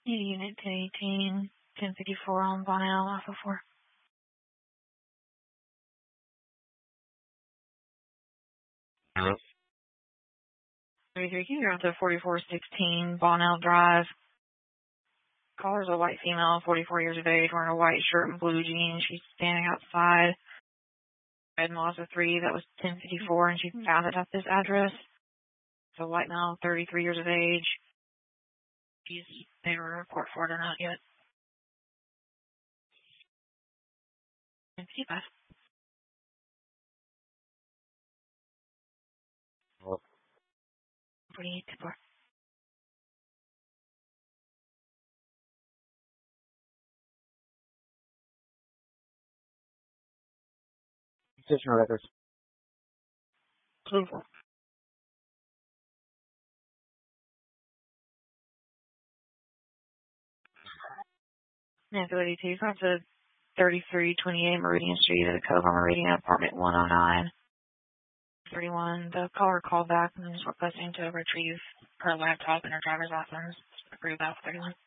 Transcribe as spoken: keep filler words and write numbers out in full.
Unit ten eighteen, ten fifty-four on Bonnell, Alpha four. Hello? thirty-three, can you go to forty-four sixteen Bonnell Drive? Caller's a white female, forty-four years of age, wearing a white shirt and blue jeans. She's standing outside. Red Mazda three, that was ten fifty-four, and she found it at this address. It's a white male, thirty-three years of age. She's made a report for it or not yet. ten fifty-five. Hello? forty-eight to four. Petitioner records. Two. Yeah, thirty-two. That's a thirty-three twenty-eight Meridian Street at Cove Meridian, apartment one oh nine. thirty-one. The caller called back and was requesting to retrieve her laptop and her driver's license. Approved out thirty-one.